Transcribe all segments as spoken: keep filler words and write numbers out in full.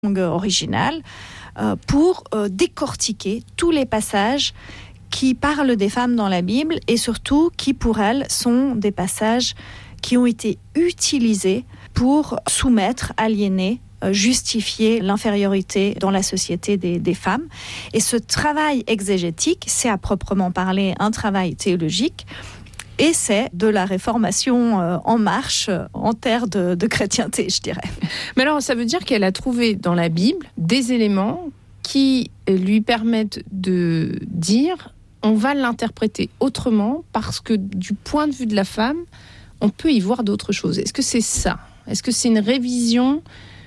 langue originale euh, pour euh, décortiquer tous les passages qui parlent des femmes dans la Bible et surtout qui, pour elles, sont des passages qui ont été utilisés pour soumettre, aliéner, euh, justifier l'infériorité dans la société des, des femmes. Et ce travail exégétique, c'est à proprement parler un travail théologique. Et c'est de la réformation euh, en marche euh, en terre de, de chrétienté, je dirais. Mais alors, ça veut dire qu'elle a trouvé dans la Bible des éléments qui lui permettent de dire on va l'interpréter autrement parce que du point de vue de la femme, on peut y voir d'autres choses. Est-ce que c'est ça ? Est-ce que c'est une révision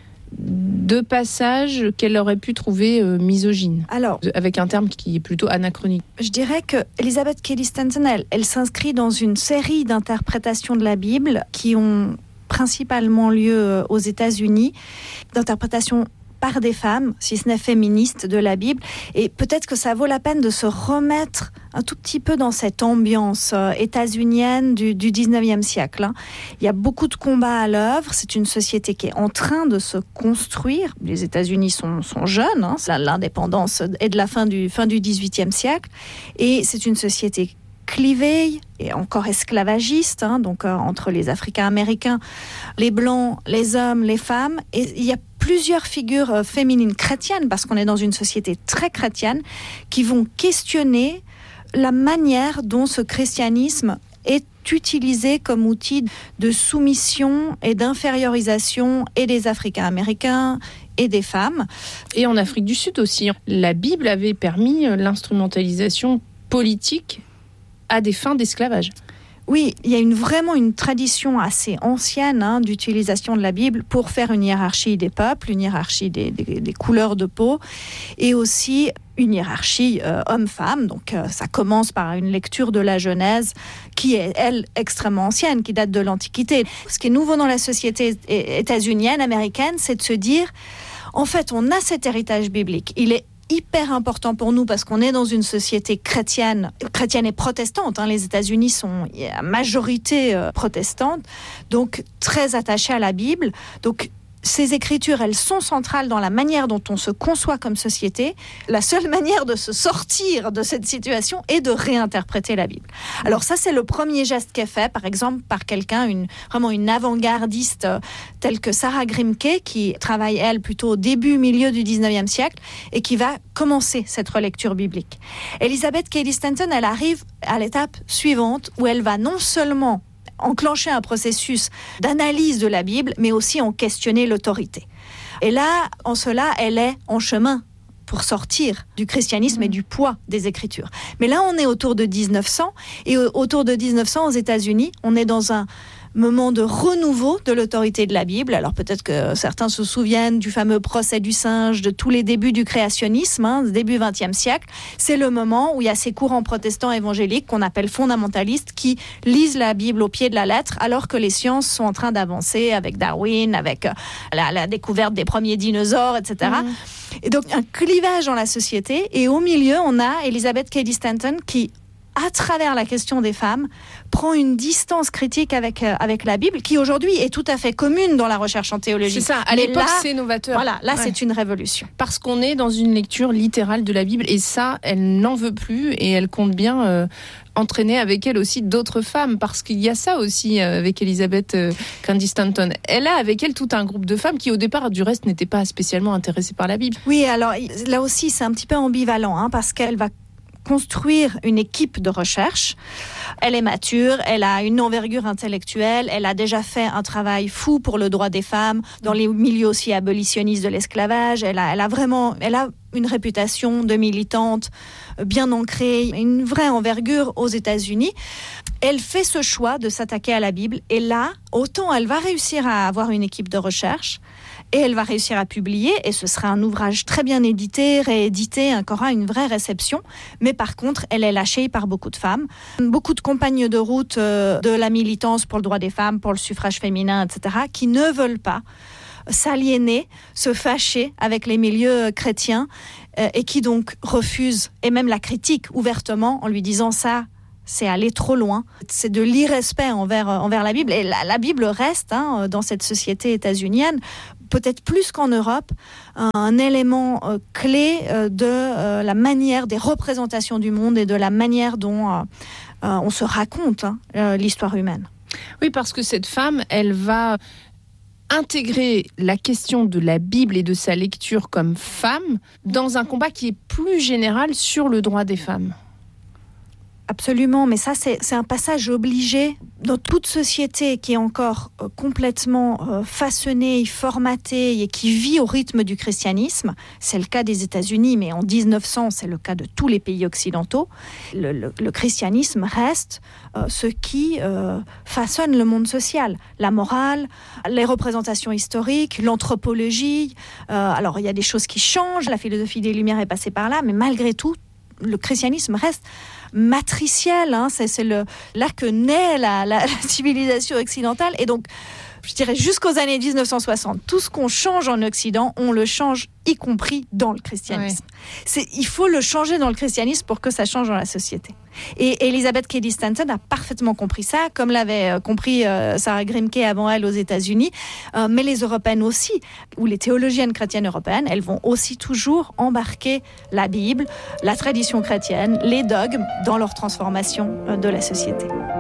de passages qu'elle aurait pu trouver euh, misogynes, Alors, avec un terme qui est plutôt anachronique? Je dirais que Elizabeth Cady Stanton, elle, elle s'inscrit dans une série d'interprétations de la Bible qui ont principalement lieu aux États-Unis, d'interprétations par des femmes, si ce n'est féministes, de la Bible. Et peut-être que ça vaut la peine de se remettre un tout petit peu dans cette ambiance euh, états-unienne du, du dix-neuvième siècle. Hein. Il y a beaucoup de combats à l'œuvre. C'est une société qui est en train de se construire. Les États-Unis sont, sont jeunes. Hein. L'indépendance est de la fin du, fin du dix-huitième siècle. Et c'est une société clivée et encore esclavagiste, hein, donc euh, entre les Africains-Américains, les Blancs, les hommes, les femmes. Et il y a plusieurs figures euh, féminines chrétiennes, parce qu'on est dans une société très chrétienne, qui vont questionner la manière dont ce christianisme est utilisé comme outil de soumission et d'infériorisation et des Africains-Américains et des femmes. Et en Afrique du Sud aussi. La Bible avait permis l'instrumentalisation politique à des fins d'esclavage. Oui, il y a une, vraiment une tradition assez ancienne hein, d'utilisation de la Bible pour faire une hiérarchie des peuples, une hiérarchie des, des, des couleurs de peau et aussi une hiérarchie euh, homme-femme. Donc euh, ça commence par une lecture de la Genèse qui est, elle, extrêmement ancienne, qui date de l'Antiquité. Ce qui est nouveau dans la société états-unienne, américaine, c'est de se dire, en fait, on a cet héritage biblique. Il est hyper important pour nous parce qu'on est dans une société chrétienne, chrétienne et protestante. Hein. Les États-Unis sont à majorité euh, protestante, donc très attachés à la Bible. Donc ces écritures, elles sont centrales dans la manière dont on se conçoit comme société. La seule manière de se sortir de cette situation est de réinterpréter la Bible. Alors ça, c'est le premier geste qui est fait, par exemple, par quelqu'un, une, vraiment une avant-gardiste euh, telle que Sarah Grimke, qui travaille, elle, plutôt au début, milieu du dix-neuvième siècle, et qui va commencer cette relecture biblique. Elizabeth Cady Stanton, elle arrive à l'étape suivante, où elle va non seulement enclencher un processus d'analyse de la Bible, mais aussi en questionner l'autorité. Et là, en cela, elle est en chemin pour sortir du christianisme et du poids des Écritures. Mais là, on est autour de dix-neuf cents, et autour de dix-neuf cents, aux États-Unis, on est dans un moment de renouveau de l'autorité de la Bible. Alors peut-être que certains se souviennent du fameux procès du singe, de tous les débuts du créationnisme, hein, début vingtième siècle. C'est le moment où il y a ces courants protestants évangéliques qu'on appelle fondamentalistes qui lisent la Bible au pied de la lettre alors que les sciences sont en train d'avancer avec Darwin, avec la, la découverte des premiers dinosaures, et cetera. Mmh. Et donc un clivage dans la société, et au milieu on a Elizabeth Cady Stanton qui, à travers la question des femmes, prend une distance critique avec, euh, avec la Bible, qui aujourd'hui est tout à fait commune dans la recherche en théologie. C'est ça, à Mais l'époque là, c'est novateur. Voilà, là ouais. c'est une révolution. Parce qu'on est dans une lecture littérale de la Bible, et ça, elle n'en veut plus, et elle compte bien euh, entraîner avec elle aussi d'autres femmes, parce qu'il y a ça aussi euh, avec Elizabeth euh, Cady Stanton. Elle a avec elle tout un groupe de femmes qui au départ, du reste, n'étaient pas spécialement intéressées par la Bible. Oui, alors là aussi c'est un petit peu ambivalent, hein, parce qu'elle va construire une équipe de recherche. Elle est mature, elle a une envergure intellectuelle, elle a déjà fait un travail fou pour le droit des femmes dans les milieux aussi abolitionnistes de l'esclavage. Elle a, elle a vraiment, elle a une réputation de militante bien ancrée, une vraie envergure aux États-Unis. Elle fait ce choix de s'attaquer à la Bible, et là, autant elle va réussir à avoir une équipe de recherche, et elle va réussir à publier, et ce sera un ouvrage très bien édité, réédité, qui aura une vraie réception. Mais par contre, elle est lâchée par beaucoup de femmes. Beaucoup de compagnes de route euh, de la militance pour le droit des femmes, pour le suffrage féminin, et cetera, qui ne veulent pas s'aliéner, se fâcher avec les milieux chrétiens, euh, et qui donc refusent, et même la critiquent ouvertement en lui disant ça, c'est aller trop loin. C'est de l'irrespect envers, envers la Bible. Et la, la Bible reste, hein, dans cette société états-unienne, peut-être plus qu'en Europe, un élément euh, clé euh, de euh, la manière des représentations du monde et de la manière dont euh, euh, on se raconte hein, euh, l'histoire humaine. Oui, parce que cette femme, elle va intégrer la question de la Bible et de sa lecture comme femme dans un combat qui est plus général sur le droit des femmes. Absolument, mais ça c'est, c'est un passage obligé dans toute société qui est encore euh, complètement euh, façonnée, formatée et qui vit au rythme du christianisme. C'est le cas des États-Unis, mais en dix-neuf cents, c'est le cas de tous les pays occidentaux. Le, le, le christianisme reste euh, ce qui euh, façonne le monde social. La morale, les représentations historiques, l'anthropologie. Euh, alors il y a des choses qui changent, la philosophie des Lumières est passée par là, mais malgré tout, le christianisme reste matriciel, hein, c'est, c'est le, là que naît la, la, la civilisation occidentale. Et donc, je dirais jusqu'aux années dix-neuf cent soixante, tout ce qu'on change en Occident, on le change y compris dans le christianisme. Ouais. C'est, il faut le changer dans le christianisme pour que ça change dans la société. Et Elizabeth Cady Stanton a parfaitement compris ça, comme l'avait compris euh, Sarah Grimke avant elle aux États-Unis, euh, mais les Européennes aussi, ou les théologiennes chrétiennes européennes, elles vont aussi toujours embarquer la Bible, la tradition chrétienne, les dogmes dans leur transformation euh, de la société.